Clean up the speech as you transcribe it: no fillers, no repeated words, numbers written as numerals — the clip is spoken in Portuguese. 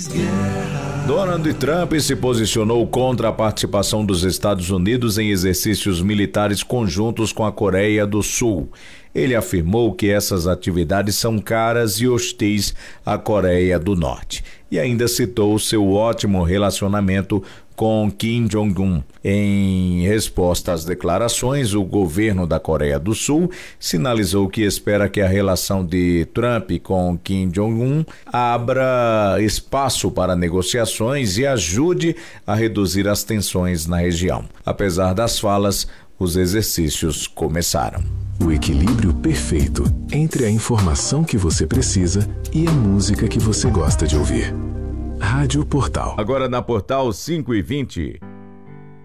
Donald Trump se posicionou contra a participação dos Estados Unidos em exercícios militares conjuntos com a Coreia do Sul. Ele afirmou que essas atividades são caras e hostis à Coreia do Norte. E ainda citou seu ótimo relacionamento com Kim Jong-un. Em resposta às declarações, o governo da Coreia do Sul sinalizou que espera que a relação de Trump com Kim Jong-un abra espaço para negociações e ajude a reduzir as tensões na região. Apesar das falas, os exercícios começaram. O equilíbrio perfeito entre a informação que você precisa e a música que você gosta de ouvir. Rádio Portal. Agora na Portal 5:20.